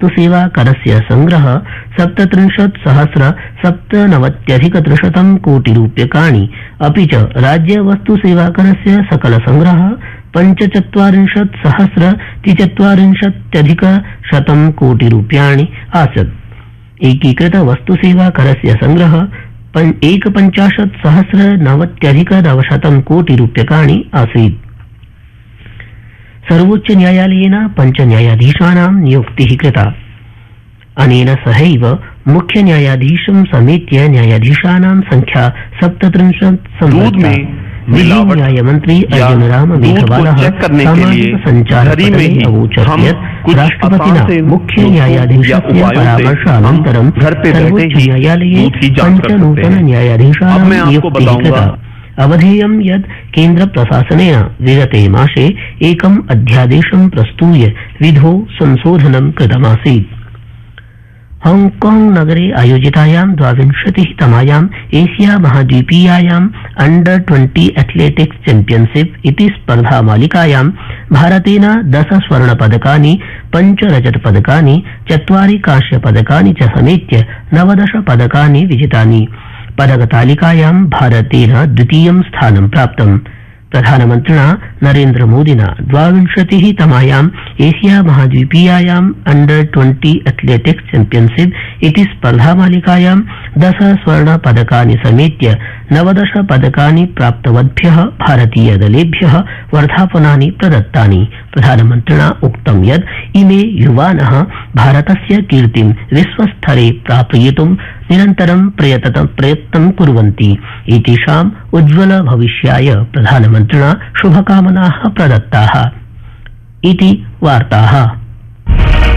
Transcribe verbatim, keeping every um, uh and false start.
वस्तुसेवाकरस्य संग्रह सप्तत्रिंशत् सहस्र सप्तनवत्यधिक त्रिशतं कोटिरूप्यकाणि अपि च राज्य वस्तुसेवाकरस्य सकल संग्रह पंचचत्वारिंशत् सहस्र त्रिचत्वारिंशत्यधिक शतं कोटिरूप्याणि आसीत्। एकीकृत वस्तुसेवाकरस्य संग्रह एकपञ्चाशत् सहस्र नवत्यधिक नवशतं कोटिरूप्यकाणि आसीत्। सर्वोच्च न्यायालयेन पंच न्यायाधीशानां नियुक्तिः कृता। अनेन सहैव मुख्य न्यायाधीशं समेत्य न्यायाधीशानां संख्या सप्तत्रिंशत् संवृद्धा। विधि न्यायमंत्री अर्जुन राम मेघवालः सामाजिक संचारपटले अवोचत् यत् राष्ट्रपतिना मुख्य न्यायाधीशस्य परामर्शानन्तरं सर्वोच्च न्यायालये पंच नूतन न्यायाधीशानां नियुक्तिः कृता। अवधेयं यत् केन्द्र प्रशासनेन विगते मासे एकम् अध्यादेशं प्रस्तूय विधौ संशोधनं कृतमासीत्। हांगकांग नगरे आयोजितायां द्वाविंशतितमायाम् Asia महाद्वीपीयायाम् under twenty athletics championship इति स्पर्धामालिकायां भारतेन दश स्वर्णपदकानि पंच रजतपदकानि चत्वारि कांस्यपदकानि च समेत्य नवदश पदकानि विजितानि। पदकतालिकायां भारतेन द्वितीयं स्थानं प्राप्तम्। प्रधानमन्त्रिणा नरेन्द्रमोदिना द्वाविंशतितमायाम् Asia महाद्वीपीयायाम् under twenty athletics championship इति स्पर्धामालिकायां दश स्वर्णपदकानि समेत्य नवदश पदकानि प्राप्तवद्भ्यः भारतीयदलेभ्यः वर्धापनानि प्रदत्तानि। प्रधानमन्त्रिणा उक्तं यत् इमे युवानः भारतस्य कीर्तिं विश्वस्तरे प्रापयितुं निरन्तरं प्रयत्नं कुर्वन्ति। एतेषाम् उज्ज्वल भविष्याय प्रधानमन्त्रिणा शुभकामनाः प्रदत्ताः इति वार्ताः।